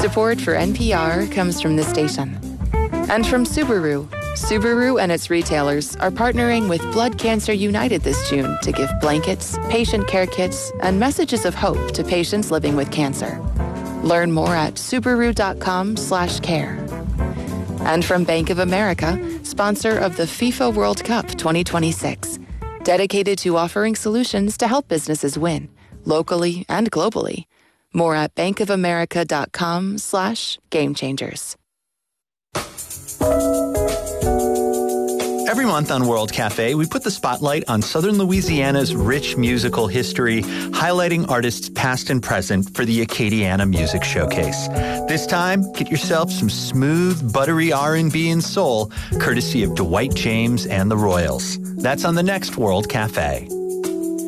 Support for NPR comes from this station. And from Subaru. Subaru and its retailers are partnering with Blood Cancer United this June to give blankets, patient care kits, and messages of hope to patients living with cancer. Learn more at Subaru.com/care. And from Bank of America, sponsor of the FIFA World Cup 2026. Dedicated to offering solutions to help businesses win, locally and globally. More at bankofamerica.com/gamechangers. Every month on World Cafe, we put the spotlight on Southern Louisiana's rich musical history, highlighting artists past and present for the Acadiana Music Showcase. This time, get yourself some smooth, buttery R&B and soul, courtesy of Dwight James and the Royals. That's on the next World Cafe.